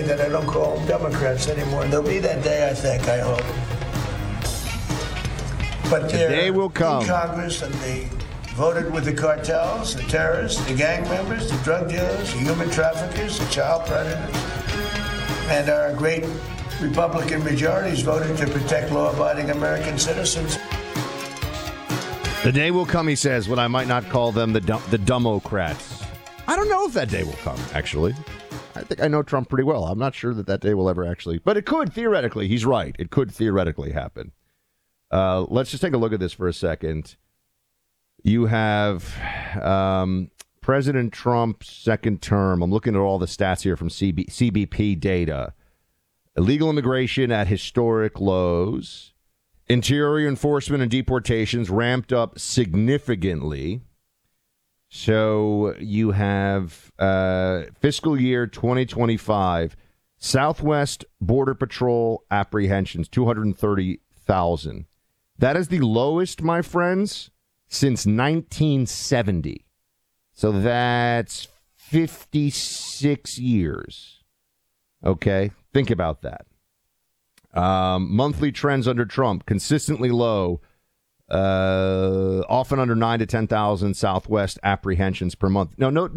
that I don't call them Democrats anymore. There'll be that day, I think, I hope. But the day will come. In Congress, and they voted with the cartels, the terrorists, the gang members, the drug dealers, the human traffickers, the child predators. And our great Republican majorities voted to protect law-abiding American citizens. The day will come, he says, when I might not call them the Dummocrats. I don't know if that day will come, actually. I think I know Trump pretty well. I'm not sure that day will ever actually. But it could, theoretically. He's right. It could theoretically happen. Let's just take a look at this for a second. You have President Trump's second term. I'm looking at all the stats here from CBP data. Illegal immigration at historic lows. Interior enforcement and deportations ramped up significantly. So you have fiscal year 2025, Southwest Border Patrol apprehensions, 230,000. That is the lowest, my friends, since 1970. So that's 56 years. Okay, think about that. Monthly trends under Trump, consistently low, often under 9 to 10,000 Southwest apprehensions per month. No,